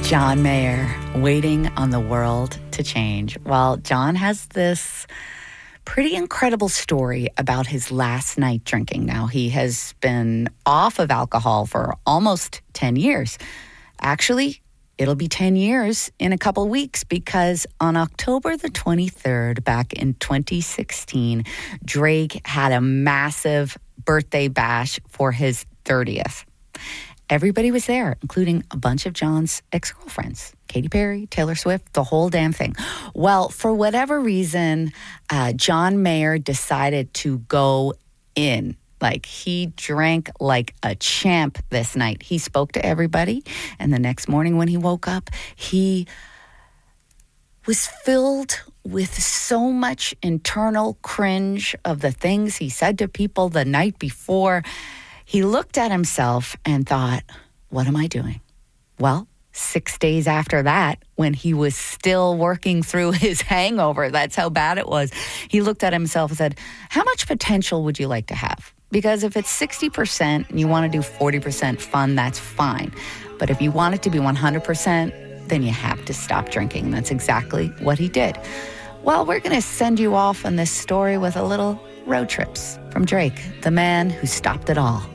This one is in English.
John Mayer, Waiting on the World to Change. Well, John has this pretty incredible story about his last night drinking. Now, he has been off of alcohol for almost 10 years. Actually, it'll be 10 years in a couple weeks because on October the 23rd, back in 2016, Drake had a massive birthday bash for his 30th. Everybody was there, including a bunch of John's ex-girlfriends, Katy Perry, Taylor Swift, the whole damn thing. Well, for whatever reason, John Mayer decided to go in. Like, he drank like a champ this night. He spoke to everybody, and the next morning when he woke up, he was filled with so much internal cringe of the things he said to people the night before. He looked at himself and thought, what am I doing? Well, 6 days after that, when he was still working through his hangover, that's how bad it was, he looked at himself and said, how much potential would you like to have? Because if it's 60% and you want to do 40% fun, that's fine. But if you want it to be 100%, then you have to stop drinking. That's exactly what he did. Well, we're going to send you off on this story with a little road trips from Drake, the man who stopped it all.